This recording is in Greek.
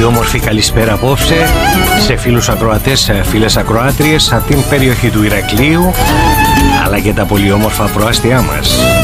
πολύ όμορφη καλησπέρα απόψε σε φίλους ακροατές, φίλες ακροάτριες από την περιοχή του Ηρακλείου, αλλά και τα πολύ όμορφα προάστια μας.